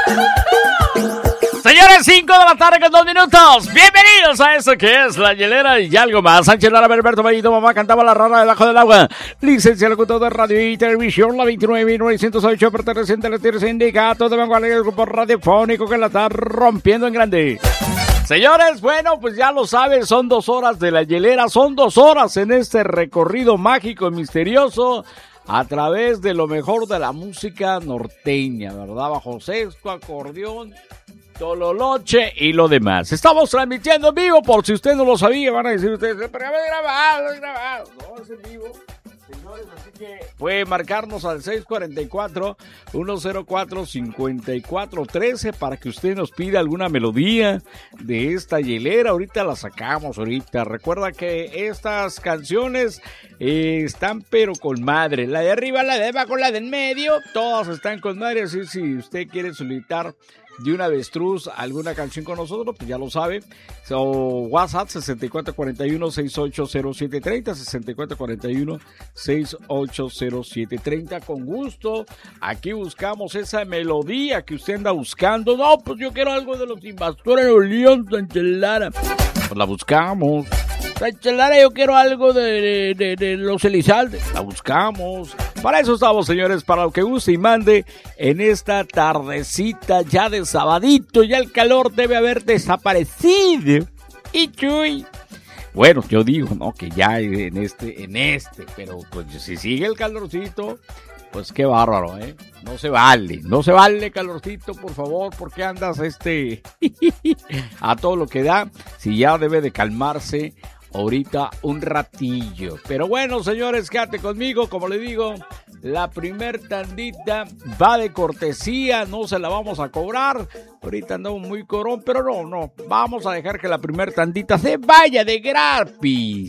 Señores, 5 de la tarde con 2 minutos. Bienvenidos a eso que es La Hielera y algo más. Sánchez Lara, Berberto Bellito, mamá cantaba La Rana debajo del agua. Licencia locutor de radio y televisión, la 29.908, perteneciente al estilo sindicato de vanguardia del grupo radiofónico que la está rompiendo en grande. Señores, bueno, pues ya lo saben, son 2 horas de La Hielera, son 2 horas en este recorrido mágico y misterioso a través de lo mejor de la música norteña, ¿verdad? Bajo sexto, acordeón, tololoche y lo demás. Estamos transmitiendo en vivo, por si usted no lo sabía, van a decir ustedes, pero es grabado. No, es en vivo, señores, así que puede marcarnos al 644-104-5413 para que usted nos pida alguna melodía de esta hielera. Ahorita la sacamos, Recuerda que estas canciones están pero con madre. La de arriba, la de abajo, la de en medio, todas están con madre, así si usted quiere solicitar de un avestruz alguna canción con nosotros, pues ya lo sabe. WhatsApp 6441-680730, 6441-680730. Con gusto, aquí buscamos esa melodía que usted anda buscando. No, pues yo quiero algo de los Invasores de León, Sánchez Lara. Pues la buscamos. Sánchez Lara, yo quiero algo de los Elizalde. La buscamos. Para eso estamos, señores, para lo que guste y mande en esta tardecita ya de sabadito. Ya el calor debe haber desaparecido. Y chuy. Bueno, yo digo, ¿no? Que ya en este, pero pues si sigue el calorcito, pues qué bárbaro, ¿eh? No se vale calorcito, por favor, porque andas a todo lo que da, si ya debe de calmarse ahorita un ratillo. Pero bueno, señores, quédate conmigo, como le digo, la primer tandita va de cortesía, no se la vamos a cobrar. Ahorita andamos muy corón, pero no, vamos a dejar que la primer tandita se vaya de gratis.